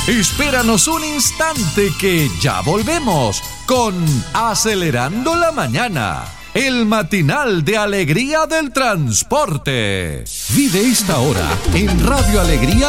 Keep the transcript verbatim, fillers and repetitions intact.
Espéranos un instante que ya volvemos con Acelerando la Mañana, el matinal de alegría del transporte. Vive esta hora en Radio Alegría